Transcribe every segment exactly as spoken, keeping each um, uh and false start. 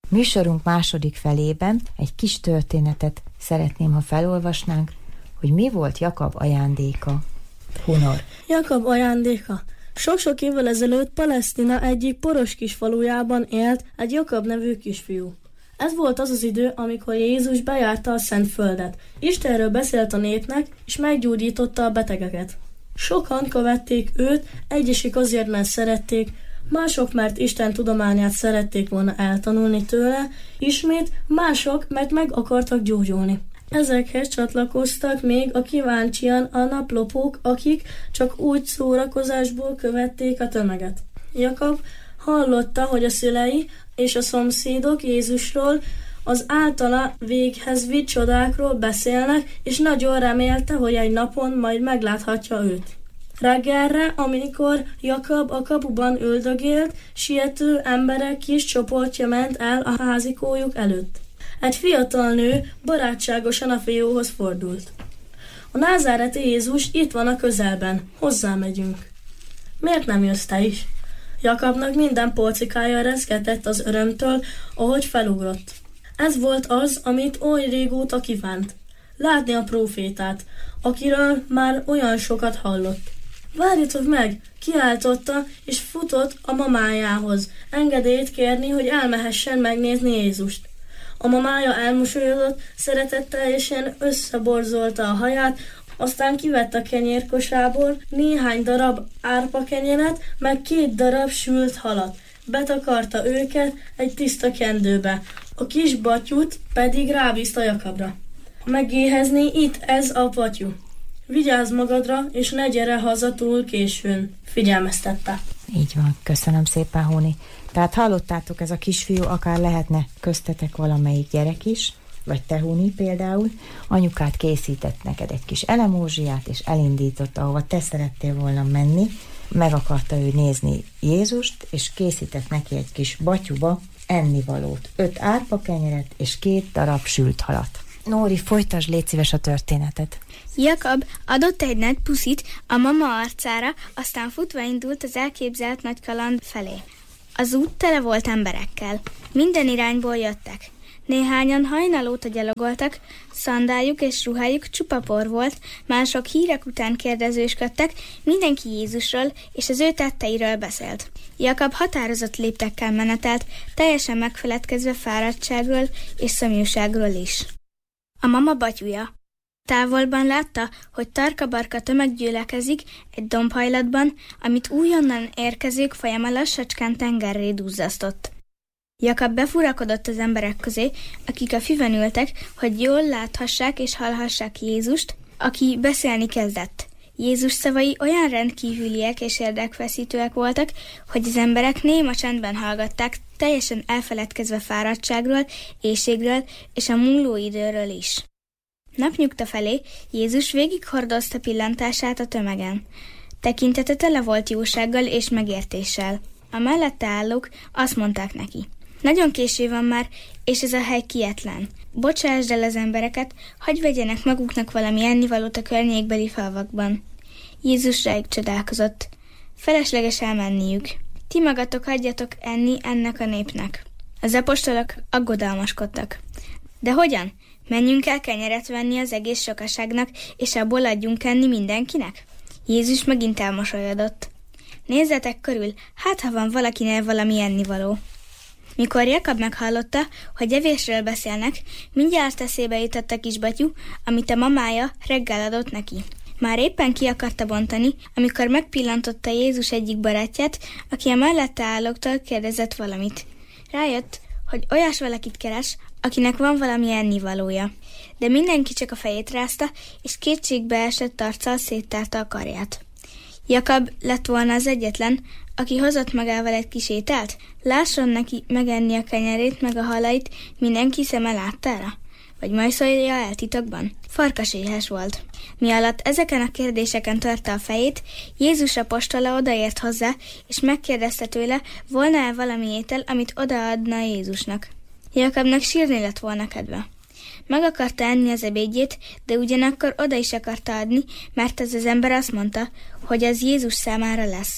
Műsorunk második felében egy kis történetet szeretném, ha felolvasnánk, hogy mi volt Jakab ajándéka. Hunor. Jakab ajándéka. Sok-sok évvel ezelőtt Palesztina egyik poros kis falujában élt egy Jakab nevű kisfiú. Ez volt az az idő, amikor Jézus bejárta a szent földet. Istenről beszélt a népnek, és meggyógyította a betegeket. Sokan követték őt, egyesek azért, mert szerették, mások, mert Isten tudományát szerették volna eltanulni tőle, ismét mások, mert meg akartak gyógyulni. Ezekhez csatlakoztak még a kíváncsian a naplopók, akik csak úgy szórakozásból követték a tömeget. Jakab hallotta, hogy a szülei és a szomszédok Jézusról, az általa véghez vitt csodákról beszélnek, és nagyon remélte, hogy egy napon majd megláthatja őt. Reggelre, amikor Jakab a kapuban üldögélt, siető emberek kis csoportja ment el a házikójuk előtt. Egy fiatal nő barátságosan a fiúhoz fordult. A názáreti Jézus itt van a közelben, hozzá megyünk. Miért nem jössz te is? Jakabnak minden polcikája rezgetett az örömtől, ahogy felugrott. Ez volt az, amit oly régóta kívánt. Látni a prófétát, akiről már olyan sokat hallott. Várjatok meg! Kiáltotta, és futott a mamájához, engedélyt kérni, hogy elmehessen megnézni Jézust. A mamája elmosolyodott, szeretetteljesen összeborzolta a haját, aztán kivette a kenyérkosából néhány darab árpakenyeret, meg két darab sült halat. Betakarta őket egy tiszta kendőbe, a kis batyút pedig rábízta Jakabra. Megéhezni itt ez a batyú. Vigyázz magadra, és ne gyere haza túl későn, figyelmeztette. Így van, köszönöm szépen, Hóni. Tehát hallottátok, ez a kisfiú akár lehetne köztetek valamelyik gyerek is, vagy te, Hóni például. Anyukát készített neked egy kis elemózsiát, és elindított, ahova te szerettél volna menni. Meg akarta ő nézni Jézust, és készített neki egy kis batyuba ennivalót. Öt árpakenyeret és két darab sült halat. Nóri, folytasd, légy szíves a történetet. Jakab adott egy nagy puszit a mama arcára, aztán futva indult az elképzelt nagy kaland felé. Az út tele volt emberekkel. Minden irányból jöttek. Néhányan hajnalóta gyalogoltak, szandáljuk és ruhájuk csupa por volt, mások hírek után kérdezősködtek, mindenki Jézusról és az ő tetteiről beszélt. Jakab határozott léptekkel menetelt, teljesen megfeledkezve fáradtságról és szomjúságról is. A mama batyuja. Távolban látta, hogy tarka-barka tömeg gyülekezik egy dombhajlatban, amit újonnan érkezők folyama lassacskán tengerré duzzasztott. Jakab befurakodott az emberek közé, akik a füven ültek, hogy jól láthassák és hallhassák Jézust, aki beszélni kezdett. Jézus szavai olyan rendkívüliek és érdekfeszítőek voltak, hogy az emberek néma csendben hallgatták, teljesen elfeledkezve fáradtságról, éhségről és a múló időről is. Napnyugta felé Jézus végighordozta pillantását a tömegen. Tekintete tele volt jósággal és megértéssel. A mellette állók azt mondták neki: nagyon késő van már, és ez a hely kietlen. Bocsásd el az embereket, hagyj vegyenek maguknak valami ennivalót a környékbeli falvakban. Jézus rájuk csodálkozott. Felesleges elmenniük. Ti magatok hagyjatok enni ennek a népnek. Az apostolok aggodalmaskodtak. De hogyan? Menjünk el kenyeret venni az egész sokaságnak, és abból adjunk enni mindenkinek? Jézus megint elmosolyodott. Nézzetek körül, hát ha van valakinél valami ennivaló. Mikor Jakab meghallotta, hogy evésről beszélnek, mindjárt eszébe jutott a kis batyú, amit a mamája reggel adott neki. Már éppen ki akarta bontani, amikor megpillantotta Jézus egyik barátját, aki a mellette állóktól kérdezett valamit. Rájött, hogy olyas valakit keres, akinek van valami ennivalója. De mindenki csak a fejét rázta, és kétségbe esett arccal széttárta a karját. Jakab lett volna az egyetlen, aki hozott magával egy kis ételt? Lásson neki megenni a kenyerét meg a halait mindenki szeme láttára? Vagy majszolja el titokban? Farkas éhes volt. Mi alatt ezeken a kérdéseken törte a fejét, Jézus apostola odaért hozzá, és megkérdezte tőle, volna-e valami étel, amit odaadna Jézusnak. Jakabnak sírni lett volna kedve. Meg akarta enni az ebédjét, de ugyanakkor oda is akarta adni, mert ez az ember azt mondta, hogy az Jézus számára lesz.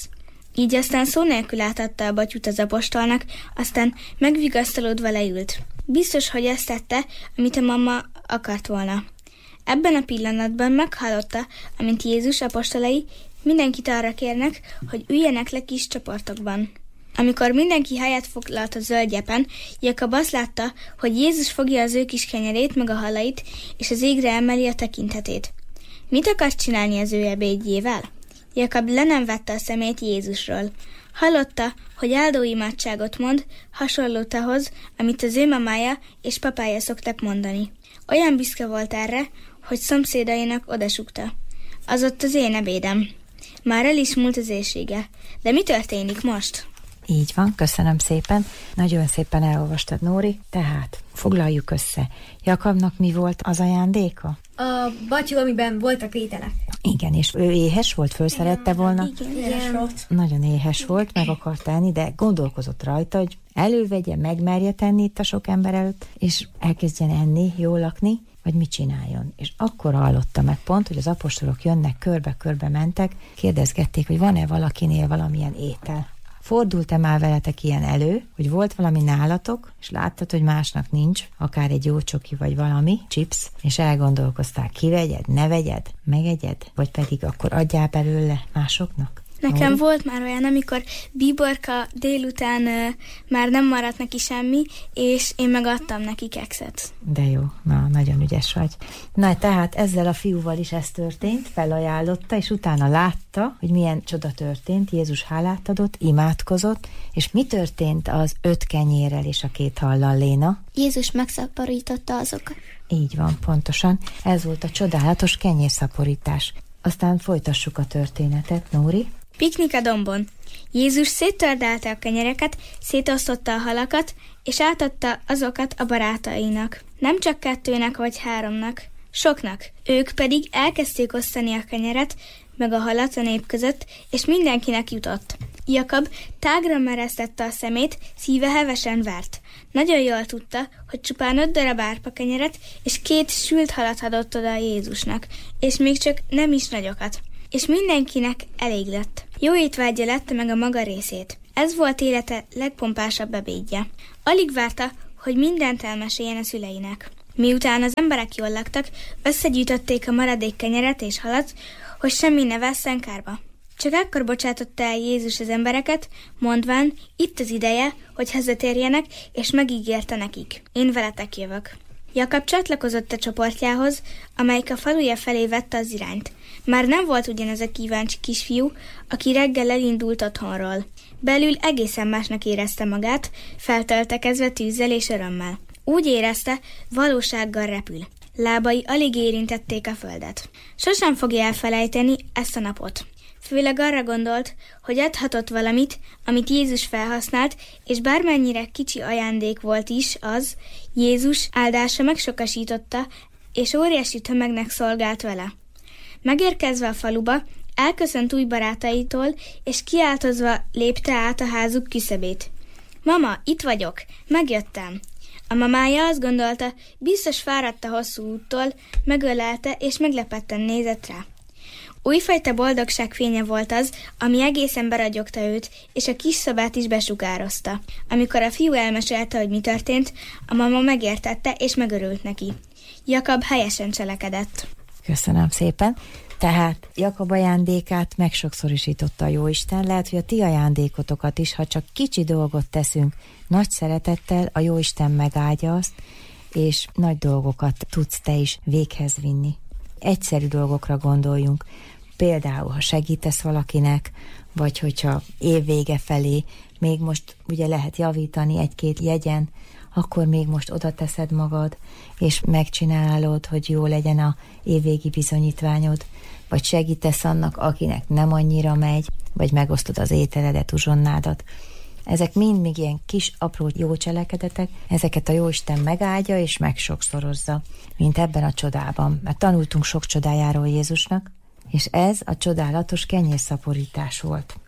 Így aztán szó nélkül átadta a batyút az apostolnak, aztán megvigasztalódva leült. Biztos, hogy ezt tette, amit a mama akart volna. Ebben a pillanatban meghallotta, amint Jézus apostolai mindenkit arra kérnek, hogy üljenek le kis csoportokban. Amikor mindenki helyet foglalt a zöld gyepen, Jakab azt látta, hogy Jézus fogja az ő kis kenyerét meg a halait, és az égre emeli a tekintetét. Mit akart csinálni az ő ebédjével? Jakab le nem vette a szemét Jézusról. Hallotta, hogy áldóimádságot mond, hasonlót ahhoz, amit az ő mamája és papája szoktak mondani. Olyan büszke volt erre, hogy szomszédainak odasukta. Az ott az én ebédem. Már el is múlt az éjsége. De mi történik most? Így van, köszönöm szépen. Nagyon szépen elolvastad, Nóri. Tehát foglaljuk össze. Jakabnak mi volt az ajándéka? A batyú, amiben voltak ételek. Igen, és ő éhes volt, fölszerette volna. Igen, Éhes volt. Nagyon éhes volt, meg akart tenni, de gondolkozott rajta, hogy elővegye, megmerje tenni itt a sok ember előtt, és elkezdjen enni, jól lakni, vagy mit csináljon. És akkor hallotta meg pont, hogy az apostolok jönnek, körbe-körbe mentek, kérdezgették, hogy van-e valakinél valamilyen étel. Fordult-e már veletek ilyen elő, hogy volt valami nálatok, és láttad, hogy másnak nincs, akár egy jó csoki vagy valami, chips, és elgondolkozták, kivegyed, ne vegyed, megegyed, vagy pedig akkor adjál belőle másoknak? Nekem Nóri? volt már olyan, amikor Bíborka délután ö, már nem maradt neki semmi, és én megadtam neki kekszet. De jó, na, nagyon ügyes vagy. Na, tehát ezzel a fiúval is ez történt, felajánlotta, és utána látta, hogy milyen csoda történt, Jézus hálát adott, imádkozott, és mi történt az öt kenyérrel és a két hallal, Léna? Jézus megszaporította azokat. Így van, pontosan. Ez volt a csodálatos kenyérszaporítás. Aztán folytassuk a történetet, Nóri. Piknik a dombon. Jézus széttördelte a kenyereket, szétosztotta a halakat, és átadta azokat a barátainak. Nem csak kettőnek vagy háromnak, soknak. Ők pedig elkezdték osztani a kenyeret, meg a halat a nép között, és mindenkinek jutott. Jakab tágra meresztette a szemét, szíve hevesen vert. Nagyon jól tudta, hogy csupán öt darab árpa kenyeret és két sült halat adott oda Jézusnak, és még csak nem is nagyokat. És mindenkinek elég lett. Jó étvágya lett meg a maga részét. Ez volt élete legpompásabb ebédje. Alig várta, hogy mindent elmeséljen a szüleinek. Miután az emberek jól laktak, összegyűjtötték a maradék kenyeret és halat, hogy semmi ne vesszen kárba. Csak ekkor bocsátotta el Jézus az embereket, mondván, itt az ideje, hogy hazatérjenek, és megígérte nekik. Én veletek jövök. Jakab csatlakozott a csoportjához, amelyik a faluja felé vette az irányt. Már nem volt ugyanaz a kíváncsi kisfiú, aki reggel elindult otthonról. Belül egészen másnak érezte magát, feltöltekezve tűzzel és örömmel. Úgy érezte, valósággal repül. Lábai alig érintették a földet. Sosem fogja elfelejteni ezt a napot. Főleg arra gondolt, hogy adhatott valamit, amit Jézus felhasznált, és bármennyire kicsi ajándék volt is az, Jézus áldása megsokasította, és óriási tömegnek szolgált vele. Megérkezve a faluba, elköszönt új barátaitól, és kiáltozva lépte át a házuk küszöbét. Mama, itt vagyok, megjöttem. A mamája azt gondolta, biztos fáradt a hosszú úttól, megölelte és meglepetten nézett rá. Újfajta boldogság fénye volt az, ami egészen beragyogta őt, és a kis szobát is besugározta. Amikor a fiú elmesélte, hogy mi történt, a mama megértette és megörült neki. Jakab helyesen cselekedett. Köszönöm szépen. Tehát Jakab ajándékát megsokszorosította a Jóisten. Lehet, hogy a ti ajándékotokat is, ha csak kicsi dolgot teszünk, nagy szeretettel a Jóisten megáldja azt, és nagy dolgokat tudsz te is véghez vinni. Egyszerű dolgokra gondoljunk. Például, ha segítesz valakinek, vagy hogyha évvége felé még most ugye lehet javítani egy-két jegyen, akkor még most oda teszed magad, és megcsinálod, hogy jó legyen a évvégi bizonyítványod, vagy segítesz annak, akinek nem annyira megy, vagy megosztod az ételedet, uzsonnádat. Ezek mind még ilyen kis, apró jó cselekedetek, ezeket a Jóisten megáldja és megsokszorozza, mint ebben a csodában, mert tanultunk sok csodájáról Jézusnak, és ez a csodálatos kenyérszaporítás volt.